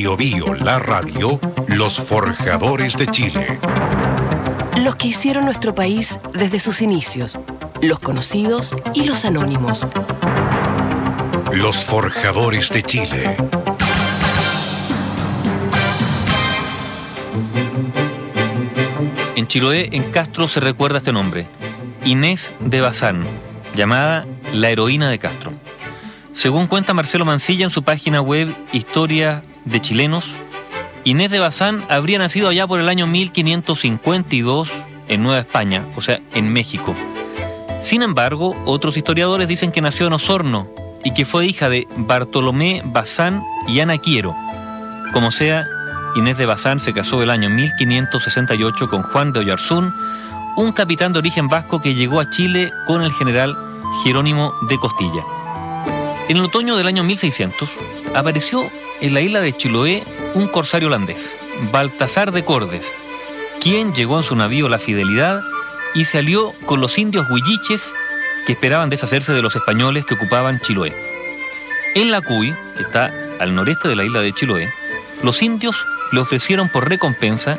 Bio Bio, la radio, los forjadores de Chile. Los que hicieron nuestro país desde sus inicios, los conocidos y los anónimos. Los forjadores de Chile. En Chiloé, en Castro, se recuerda este nombre: Inés de Bazán, llamada la heroína de Castro. Según cuenta Marcelo Mancilla en su página web Historia de Chilenos, Inés de Bazán habría nacido allá por el año 1552 en Nueva España, o sea, en México. Sin embargo, otros historiadores dicen que nació en Osorno y que fue hija de Bartolomé Bazán y Ana Quiero. Como sea, Inés de Bazán se casó el año 1568 con Juan de Oyarzún, un capitán de origen vasco que llegó a Chile con el general Jerónimo de Costilla. En el otoño del año 1600 apareció en la isla de Chiloé un corsario holandés, Baltasar de Cordes, quien llegó en su navío La Fidelidad y se alió con los indios huilliches que esperaban deshacerse de los españoles que ocupaban Chiloé. En la Cuy, que está al noreste de la isla de Chiloé, los indios le ofrecieron por recompensa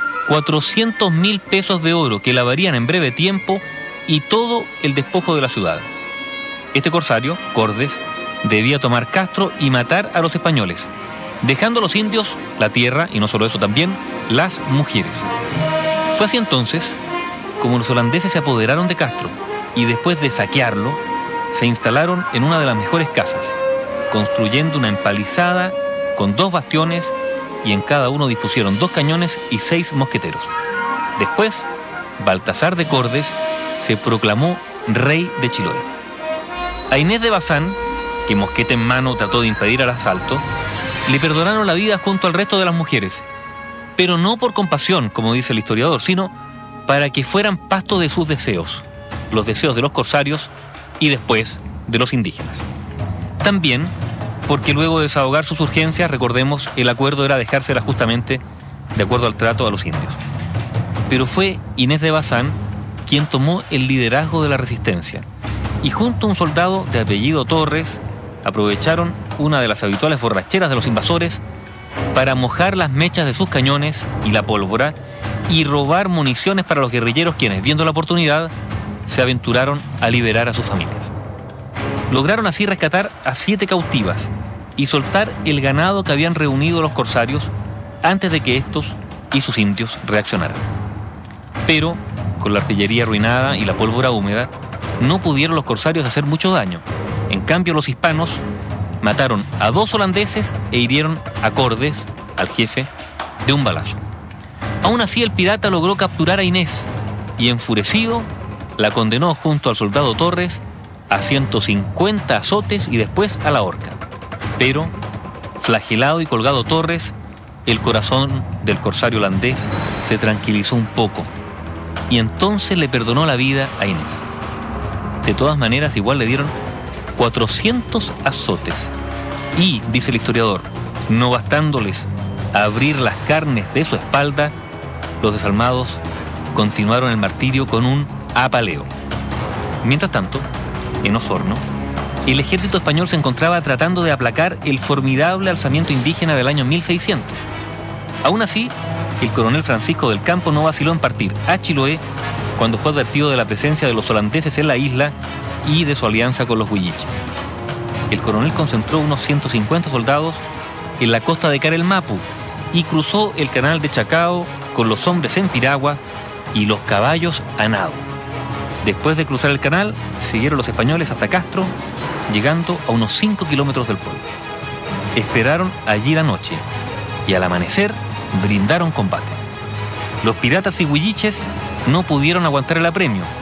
400.000 pesos de oro que lavarían en breve tiempo y todo el despojo de la ciudad. Este corsario, Cordes, debía tomar Castro y matar a los españoles, dejando a los indios la tierra y no solo eso, también las mujeres. Fue así entonces como los holandeses se apoderaron de Castro y después de saquearlo, se instalaron en una de las mejores casas, construyendo una empalizada con 2 bastiones y en cada uno dispusieron 2 cañones y 6 mosqueteros. Después, Baltasar de Cordes se proclamó rey de Chiloé. A Inés de Bazán, que mosquete en mano trató de impedir el asalto, le perdonaron la vida junto al resto de las mujeres, pero no por compasión, como dice el historiador, sino para que fueran pasto de sus deseos, los deseos de los corsarios y después de los indígenas. También porque luego de desahogar sus urgencias, recordemos, el acuerdo era dejársela justamente de acuerdo al trato a los indios. Pero fue Inés de Bazán quien tomó el liderazgo de la resistencia y junto a un soldado de apellido Torres aprovecharon una de las habituales borracheras de los invasores para mojar las mechas de sus cañones y la pólvora y robar municiones para los guerrilleros quienes, viendo la oportunidad, se aventuraron a liberar a sus familias. Lograron así rescatar a 7 cautivas y soltar el ganado que habían reunido los corsarios antes de que estos y sus indios reaccionaran. Pero, con la artillería arruinada y la pólvora húmeda, no pudieron los corsarios hacer mucho daño. En cambio, los hispanos mataron a 2 holandeses e hirieron a Cordes, al jefe, de un balazo. Aún así, el pirata logró capturar a Inés y, enfurecido, la condenó junto al soldado Torres a 150 azotes y después a la horca. Pero, flagelado y colgado Torres, el corazón del corsario holandés se tranquilizó un poco y entonces le perdonó la vida a Inés. De todas maneras, igual le dieron 400 azotes y, dice el historiador, no bastándoles a abrir las carnes de su espalda, los desalmados continuaron el martirio con un apaleo. Mientras tanto, en Osorno, el ejército español se encontraba tratando de aplacar el formidable alzamiento indígena del año 1600. Aún así, el coronel Francisco del Campo no vaciló en partir a Chiloé cuando fue advertido de la presencia de los holandeses en la isla y de su alianza con los huilliches. El coronel concentró unos 150 soldados en la costa de Carelmapu y cruzó el canal de Chacao con los hombres en piragua y los caballos a nado. Después de cruzar el canal, siguieron los españoles hasta Castro, llegando a unos 5 kilómetros del pueblo. Esperaron allí la noche y al amanecer brindaron combate. Los piratas y huilliches no pudieron aguantar el apremio